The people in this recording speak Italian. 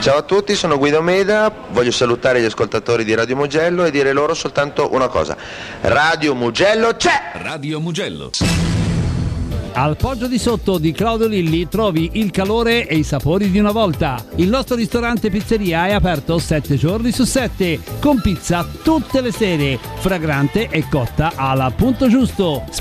Ciao a tutti, sono Guido Meda, voglio salutare gli ascoltatori di Radio Mugello e dire loro soltanto una cosa: Radio Mugello c'è! Radio Mugello. Al Poggio di Sotto di Claudio Lilli trovi il calore e i sapori di una volta. Il nostro ristorante pizzeria è aperto 7 giorni su 7, con pizza tutte le sere, fragrante e cotta al punto giusto.